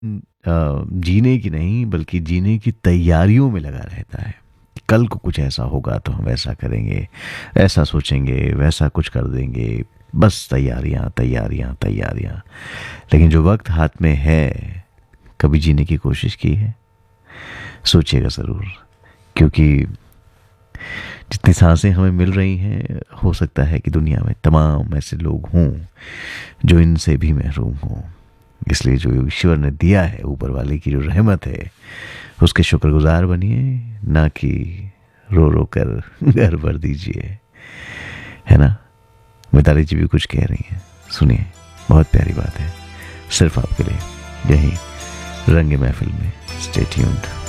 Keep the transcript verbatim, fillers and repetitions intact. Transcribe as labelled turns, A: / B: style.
A: अ, जीने की नहीं बल्कि जीने की तैयारियों में लगा रहता है। कल को कुछ ऐसा होगा तो हम ऐसा करेंगे, ऐसा सोचेंगे, वैसा कुछ कर देंगे। बस तैयारियां तैयारियां तैयारियां। लेकिन जो वक्त हाथ में है, कभी जीने की कोशिश की है? सोचिएगा ज़रूर। क्योंकि जितनी सांसें हमें मिल रही हैं, हो सकता है कि दुनिया में तमाम ऐसे लोग हों जो इनसे भी महरूम हों। इसलिए जो ईश्वर ने दिया है, ऊपर वाले की जो रहमत है, उसके शुक्रगुजार बनिए, ना कि रो रो कर घर भर दीजिए। है ना? मिताली जी भी कुछ कह रही हैं, सुनिए। बहुत प्यारी बात है, सिर्फ आपके लिए, यही रंग महफिल में। Stay tuned.